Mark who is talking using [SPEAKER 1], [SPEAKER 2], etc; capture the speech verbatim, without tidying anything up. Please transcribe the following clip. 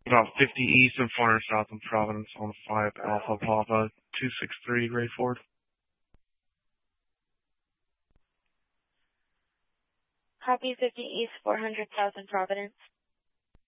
[SPEAKER 1] About fifty east and four hundred south in Providence on five Alpha Papa two six three Gray Ford.
[SPEAKER 2] Copy fifty east, four hundred south in Providence.